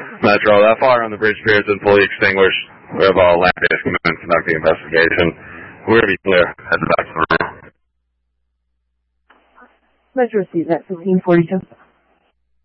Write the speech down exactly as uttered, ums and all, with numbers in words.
Metro, that fire on the bridge pier has been fully extinguished. We have all land-based commitment conducting investigation. We're going to be clear. Head back to the room. Metro seat at fifteen forty-two.